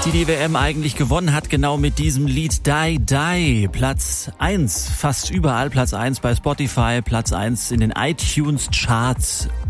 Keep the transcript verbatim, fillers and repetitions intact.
Die die W M eigentlich gewonnen hat, genau mit diesem Lied Die Die. Platz eins, fast überall Platz eins bei Spotify, Platz eins in den iTunes Charts.